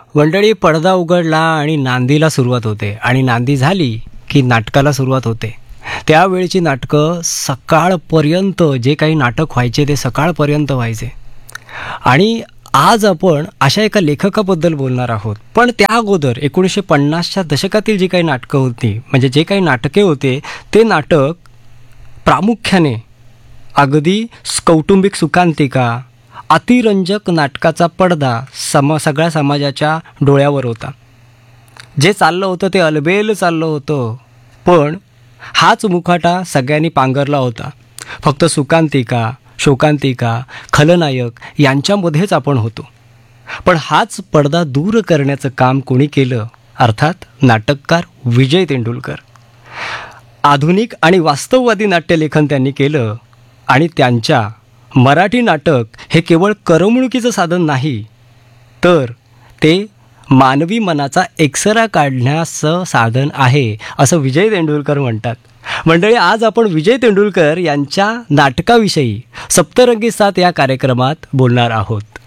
मंडळी, पडदा उघडला आणि नांदीला सुरुवात होते आणि नांदी झाली की नाटकाला सुरुवात होते. त्यावेळची नाटकं सकाळपर्यंत, जे काही नाटक व्हायचे ते सकाळपर्यंत व्हायचे. आणि आज आपण अशा एका लेखकाबद्दल बोलणार आहोत. पण त्या अगोदर 1950च्या दशकातील जी काही नाटकं होती, म्हणजे जे काही नाटके होते, ते नाटक प्रामुख्याने अगदी कौटुंबिक सुखांतिका, अतिरंजक नाटकाचा पडदा सगळ्या समाजाच्या डोळ्यावर होता. जे चाललं होतं ते अलबेल चाललं होतं, पण हाच मुखाटा सगळ्यांनी पांघरला होता. फक्त सुखांतिका, शोकांतिका, खलनायक यांच्यामध्येच आपण होतो. पण हाच पडदा दूर करण्याचं काम कोणी केलं? अर्थात नाटककार विजय तेंडुलकर. आधुनिक आणि वास्तववादी नाट्यलेखन त्यांनी केलं आणि त्यांच्या मराठी नाटक हे केवळ करमणुकीचं साधन नाही, तर ते मानवी मनाचा एक्सरा काढण्याचं साधन आहे, असं विजय तेंडुलकर म्हणतात. मंडळी, आज आपण विजय तेंडुलकर यांच्या नाटकाविषयी सप्तरंगी साथ या कार्यक्रमात बोलणार आहोत.